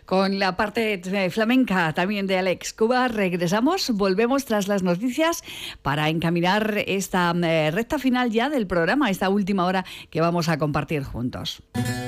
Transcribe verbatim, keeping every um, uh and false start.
Con la parte flamenca también de Alex Cuba. Regresamos, volvemos tras las noticias para encaminar esta eh, recta final ya del programa, esta última hora que vamos a compartir juntos.